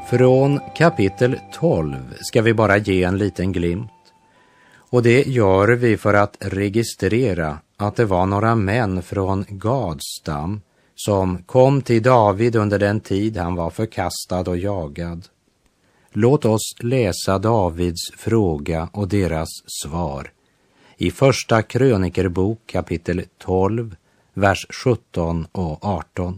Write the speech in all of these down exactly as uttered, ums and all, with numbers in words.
Från kapitel tolv ska vi bara ge en liten glimt. Och det gör vi för att registrera att det var några män från Gadstam som kom till David under den tid han var förkastad och jagad. Låt oss läsa Davids fråga och deras svar i första krönikerbok kapitel tolv, vers sjutton och arton.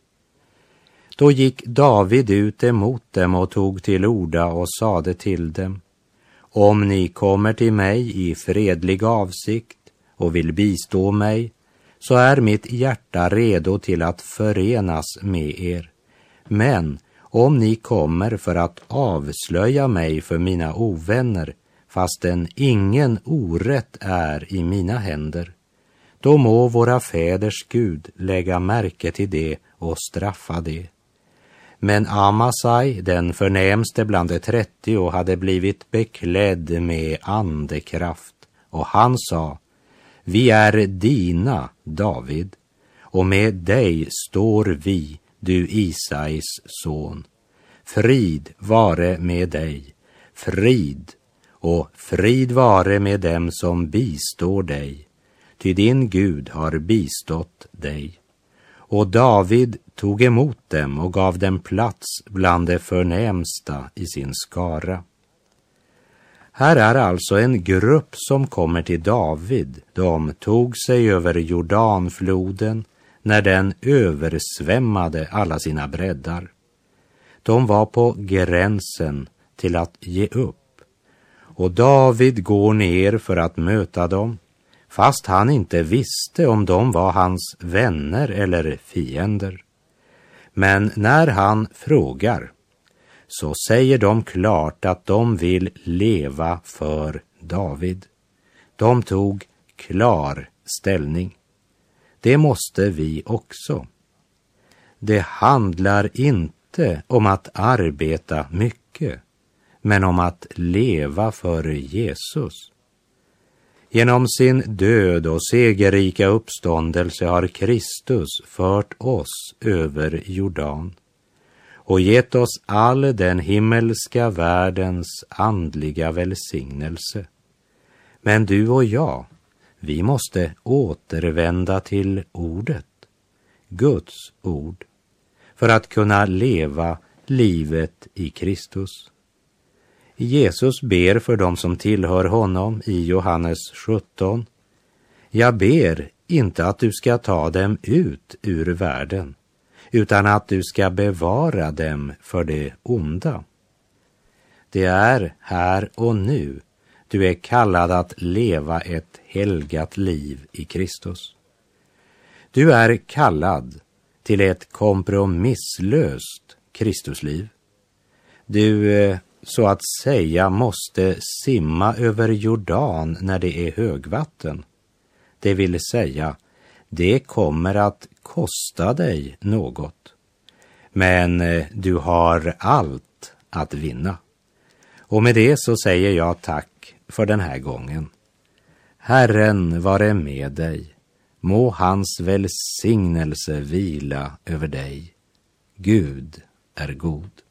Då gick David ut emot dem och tog till orda och sade till dem: om ni kommer till mig i fredlig avsikt och vill bistå mig, så är mitt hjärta redo till att förenas med er. Men om ni kommer för att avslöja mig för mina ovänner, fastän ingen orätt är i mina händer, då må våra fäders Gud lägga märke till det och straffa det. Men Amasai, den förnämste bland de trettio, hade blivit beklädd med andekraft, och han sa: vi är dina, David, och med dig står vi, du Isais son. Frid vare med dig, frid, och frid vare med dem som bistår dig, ty din Gud har bistått dig. Och David tog emot dem och gav dem plats bland de förnämsta i sin skara. Här är alltså en grupp som kommer till David. De tog sig över Jordanfloden när den översvämmade alla sina breddar. De var på gränsen till att ge upp. Och David går ner för att möta dem, fast han inte visste om de var hans vänner eller fiender. Men när han frågar, så säger de klart att de vill leva för David. De tog klar ställning. Det måste vi också. Det handlar inte om att arbeta mycket, men om att leva för Jesus. Genom sin död och segerrika uppståndelse har Kristus fört oss över Jordan och gett oss all den himmelska världens andliga välsignelse. Men du och jag, vi måste återvända till ordet, Guds ord, för att kunna leva livet i Kristus. Jesus ber för dem som tillhör honom i Johannes sjutton. Jag ber inte att du ska ta dem ut ur världen, utan att du ska bevara dem för det onda. Det är här och nu du är kallad att leva ett helgat liv i Kristus. Du är kallad till ett kompromisslöst Kristusliv. Du så att säga måste simma över Jordan när det är högvatten. Det vill säga, det kommer att kosta dig något. Men du har allt att vinna. Och med det så säger jag tack för den här gången. Herren vare med dig. Må hans välsignelse vila över dig. Gud är god.